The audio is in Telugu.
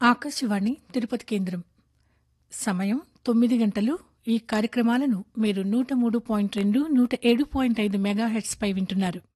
ఆకాశవాణి తిరుపతి కేంద్రం. సమయం 9 గంటలు. ఈ కార్యక్రమాలను మీరు 103.2, 107.5 మెగాహెర్ట్జ్ పై వింటున్నారు.